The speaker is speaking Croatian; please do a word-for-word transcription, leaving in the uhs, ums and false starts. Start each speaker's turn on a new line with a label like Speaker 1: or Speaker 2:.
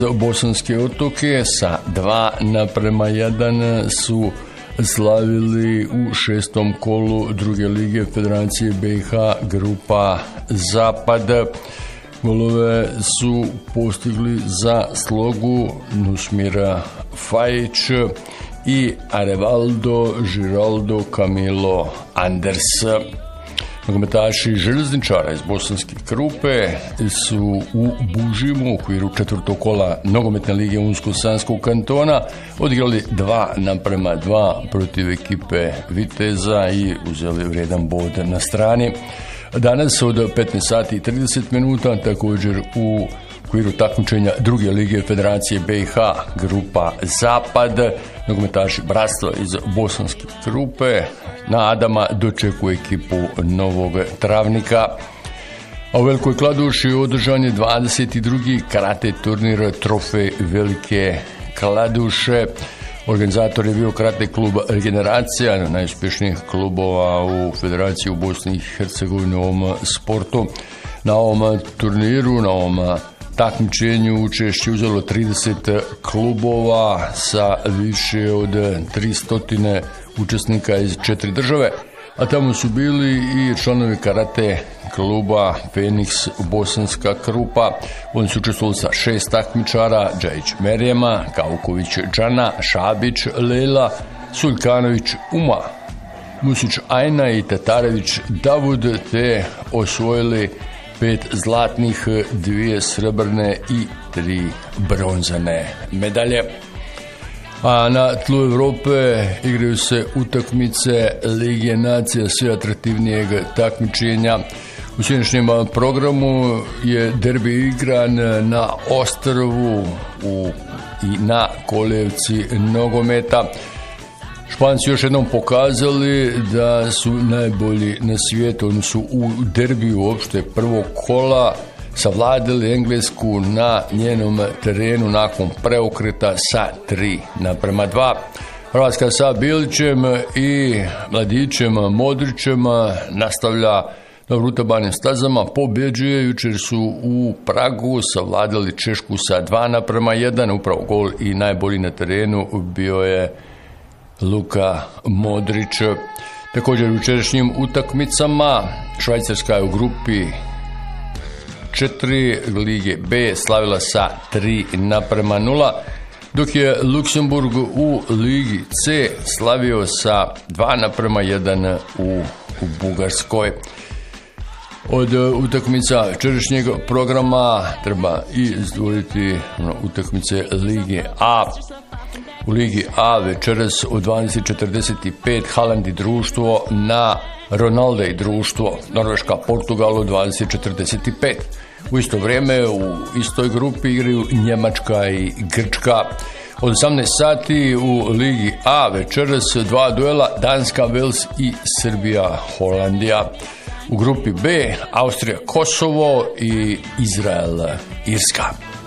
Speaker 1: Bosanske otoke sa dva naprema jedan su slavili u šestom kolu druge lige Federacije B i H grupa Zapad. Golove su postigli za slogu Nusmira Fajić i Arevaldo Giraldo Camilo Anders. Nogometaši železničara iz Bosanske Krupe su u Bužimu u okviru četvrtog kola nogometne lige Unsko-Sanskog kantona odigrali dva naprema dva protiv ekipe Viteza i uzeli vrijedan bod na strani. Danas od petnaest sati i trideset minuta također u okviru takmičenja druge lige Federacije B i H grupa Zapad nogometaši bratstva iz Bosanske Krupe na Adama dočekuju ekipu Novog Travnika. A u Velikoj Kladuši održan je dvadeset drugi karate turnir Trofej Velike Kladuše. Organizator je bio karate klub Regeneracija, jedan od najuspješnijih klubova u Federaciji u Bosni i Hercegovini u ovom sportu. Na ovom turniru, na ovom takmičenju učešće uzelo trideset klubova sa više od tristo učesnika iz četiri države, a tamo su bili i članovi karate kluba Feniks Bosanska Krupa. Oni su učestvovali sa šest takmičara: Džajić Merijema, Kauković Džana, Šabić Lela, Suljkanović Uma, Musić Ajna i Tatarević Davud, te osvojili pet zlatnih, dvije srebrne i tri bronzane medalje. A na tlu Evrope igraju se utakmice Lige nacija sve atraktivnijeg takmičenja. U sinoćnjem programu je derbi igran na Ostrvu u, i na kolevci nogometa. Španci još jednom pokazali da su najbolji na svijetu. Oni su u derbiju uopšte prvog kola savladili Englesku na njenom terenu nakon preokreta sa tri naprema dva. Hrvatska sa Bilićem i mladićem Modrićem nastavlja na vrutabanim stazama, pobjeđuje. Jučer su u Pragu savladali Češku sa dva naprema jedan. Upravo gol i najbolji na terenu bio je Luka Modrić. Također u jučerašnjim utakmicama Švajcarska je u grupi četiri Lige B slavila sa tri naprema nula, dok je Luksemburg u Ligi C slavio sa dva naprema jedan u, u Bugarskoj. Od utakmica večerašnjeg programa treba i izdvojiti no, utakmice Lige A. U Ligi A večeras od dvanaest četrdeset pet Haaland i društvo na Ronaldo i društvo. Norveška Portugal od dvanaest četrdeset pet. U isto vrijeme u istoj grupi igraju Njemačka i Grčka. Od osamnaest sati u Ligi A večeras dva duela Danska Vels i Srbija Holandija. U grupi B Austrija Kosovo i Izrael Irska.